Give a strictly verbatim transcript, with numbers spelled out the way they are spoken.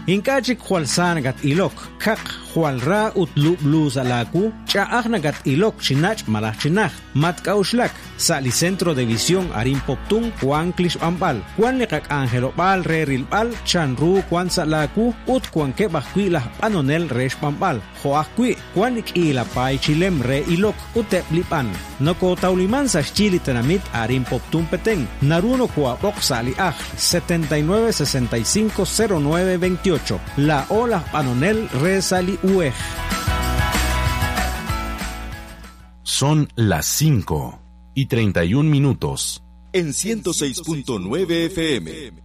Inkachik hualsan gat ilok, kak hualra utlu blues alaku, chaahna gat ilok chinach malah chinach, matkauslak, sali centro de visión arin poptun, Juan Klish Ambal, Juan Lekak Angelo Bal, Re Rilbal, Chanru, Juan Salaku, Ut Juan Kebakui la Panonel Resh Pambal, Joakui, Juan Ikila Pai Chilem Re Ilok, Utep Lipan, Noko Tauliman sa Chili Tenamit arin poptun peteng, Naruno Kua Oxali Aj, setenta y nueve sesenta y cinco cero nueve veintiocho, La Ola Panonel Re Sali Uej. Son las cinco y treinta y un minutos. En ciento seis punto nueve F M.